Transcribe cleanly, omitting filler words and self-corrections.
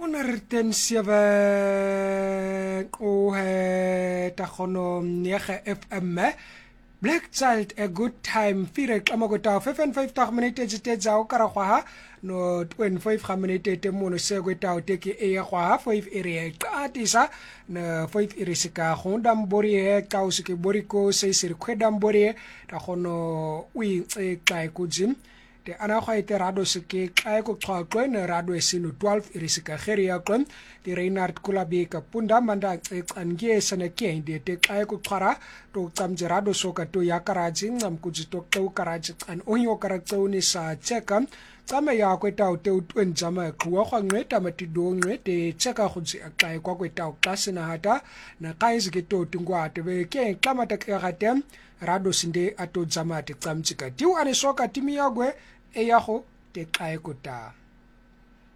107 takhono nege FM Black Child a good time fire tlama go ta 55 minutes tse tsa o kara gwa no 25 minutes te mono se go ta o teke e ya gwa 5 area qatisa na 5 area sika gonda mbori e ka o se ke boriko se se kweda mbori ta gono wi tse tla go jim te ana go ite rado se ke tla go xhoxwe ne rado e sino 12 area sika gere ya kon di Reinhard Kulabi ka punda manda tsange sana ke inde te tla go xara to tsamjerado soka to ya karaji ngam kujito to karaji an onyo karatso ni sa cheka tsama ya kweta o te utwenjama kuwa kwa ngweta matido ngwete cheka khutsi akai kwa kweta o klasina hata na kainzi ke to tingwa te be ke klamata ke gatem rado sinde ato jama te tsamchika tiu ane soka timi yagwe e yago te kai kota